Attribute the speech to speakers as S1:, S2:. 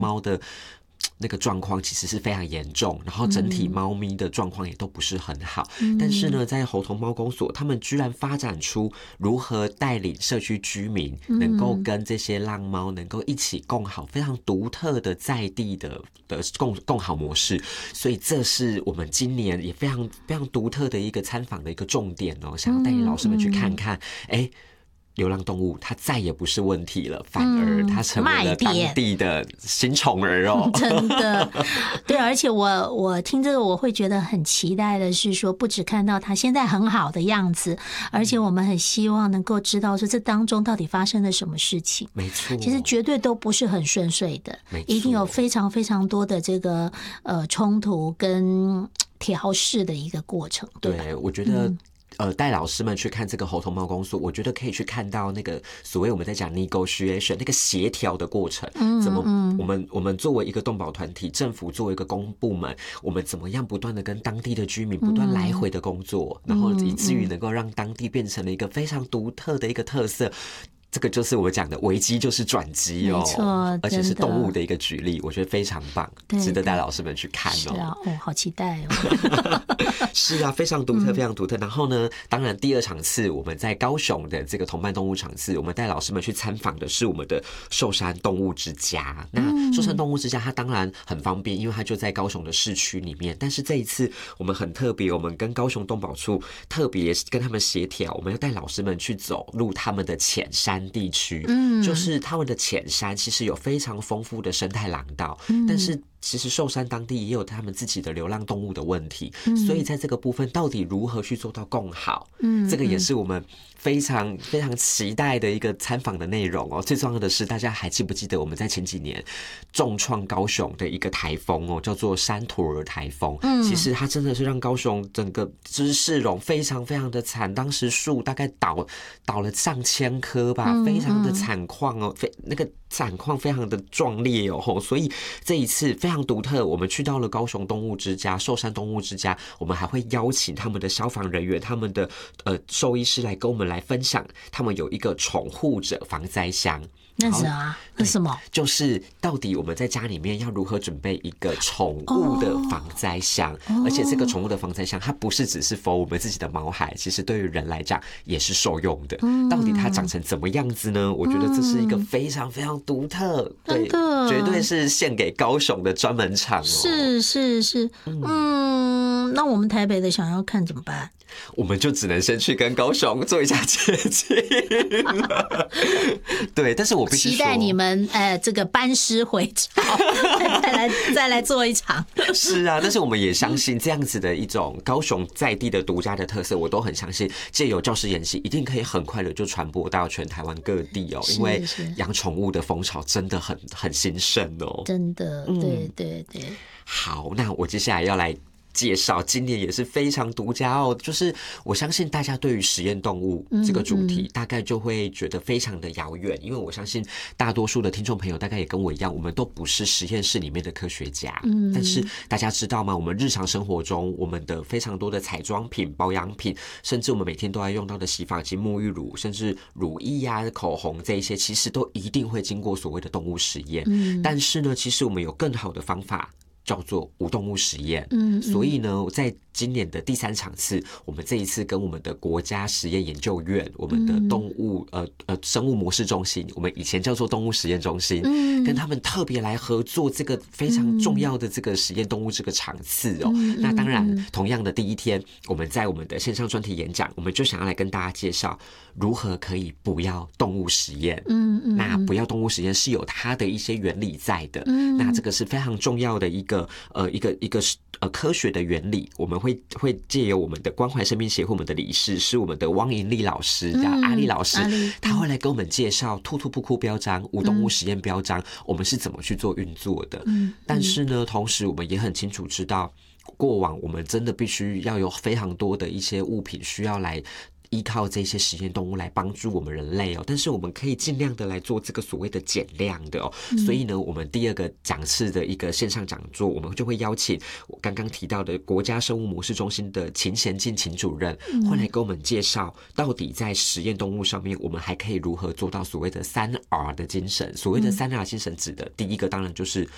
S1: 猫的那个状况其实是非常严重，然后整体猫咪的状况也都不是很好。但是呢，在猴硐猫公所，他们居然发展出如何带领社区居民能够跟这些浪猫能够一起共好，非常独特的在地的共好模式。所以这是我们今年也非常非常独特的一个参访的一个重点哦，想要带领老师们去看看，流浪动物它再也不是问题了，反而它成为了当地的新宠儿哦。
S2: 真的，对，而且我听这个我会觉得很期待的是说，不只看到它现在很好的样子，而且我们很希望能够知道说这当中到底发生了什么事情。
S1: 没错，
S2: 其实绝对都不是很顺遂的，一定有非常非常多的这个冲突跟调试的一个过程。
S1: 对，我觉得。带老师们去看这个猴硐猫公所，我觉得可以去看到那个所谓我们在讲 negotiation 那个协调的过程，怎么我们作为一个动保团体，政府作为一个公部门，我们怎么样不断的跟当地的居民不断来回的工作，然后以至于能够让当地变成了一个非常独特的一个特色。这个就是我讲的危机就是转机哦，
S2: 没错，
S1: 而且是动物的一个举例，我觉得非常棒，值得带老师们去看哦。
S2: 是啊，好期待哦。
S1: 是啊，非常独特，非常独特。然后呢，当然第二场次我们在高雄的这个同伴动物场次，我们带老师们去参访的是我们的寿山动物之家。那寿山动物之家它当然很方便，因为它就在高雄的市区里面。但是这一次我们很特别，我们跟高雄动保处特别跟他们协调，我们要带老师们去走入他们的浅山地区，就是他们的浅山其实有非常丰富的生态廊道，但是其实寿山当地也有他们自己的流浪动物的问题，所以在这个部分到底如何去做到共好，这个也是我们非常非常期待的一个参访的内容哦。最重要的是，大家还记不记得我们在前几年重创高雄的一个台风哦，叫做山图尔台风。其实它真的是让高雄整个知识龙非常非常的惨，当时树大概倒了上千棵吧，非常的惨况哦，那个惨况非常的壮烈哦。所以这一次非常独特，我们去到了高雄动物之家、寿山动物之家，我们还会邀请他们的消防人员、他们的兽医师来跟我们来分享，他们有一个宠护者防灾箱。
S2: 那是啊，那什么？
S1: 就是到底我们在家里面要如何准备一个宠物的防灾箱，而且这个宠物的防灾箱，它不是只是 for 我们自己的毛孩，其实对于人来讲也是受用的。到底它长成怎么样子呢？我觉得这是一个非常非常独特，对，绝对是献给高雄的专门场哦。
S2: 是，那我们台北的想要看怎么办？
S1: 我们就只能先去跟高雄做一下接近对，但是我必须说，
S2: 期待你们这个班师回朝，再来做一场。
S1: 是啊，但是我们也相信这样子的一种高雄在地的独家的特色，我都很相信，借由教师研习，一定可以很快的就传播到全台湾各地哦。因为养宠物的风潮真的很兴盛哦，
S2: 真的，对。
S1: 好，那我接下来要来介绍今年也是非常独家哦，就是我相信大家对于实验动物这个主题大概就会觉得非常的遥远，因为我相信大多数的听众朋友大概也跟我一样，我们都不是实验室里面的科学家，但是大家知道吗？我们日常生活中我们的非常多的彩妆品、保养品，甚至我们每天都要用到的洗发精、沐浴乳，甚至乳液啊、口红这一些，其实都一定会经过所谓的动物实验，但是呢，其实我们有更好的方法，叫做无动物实验。所以呢，在今年的第3场次，我们这一次跟我们的国家实验研究院、我们的动物生物模式中心，我们以前叫做动物实验中心，跟他们特别来合作这个非常重要的这个实验动物这个场次哦。那当然，同样的第一天，我们在我们的线上专题演讲，我们就想要来跟大家介绍如何可以不要动物实验。那不要动物实验是有它的一些原理在的。那这个是非常重要的一个科学的原理，我们会借由我们的关怀生命协会，我们的理事是我们的汪银丽老师，叫阿丽老师，他会来跟我们介绍兔兔不哭标章、无动物实验标章，我们是怎么去做运作的。但是呢，同时我们也很清楚知道，过往我们真的必须要有非常多的一些物品需要来依靠这些实验动物来帮助我们人类哦，但是我们可以尽量的来做这个所谓的减量的哦。所以呢，我们第2个讲次的一个线上讲座，我们就会邀请我刚刚提到的国家生物模式中心的秦贤进秦主任，会来跟我们介绍，到底在实验动物上面，我们还可以如何做到所谓的3R 的精神。所谓的3R 精神指的第一个当然就是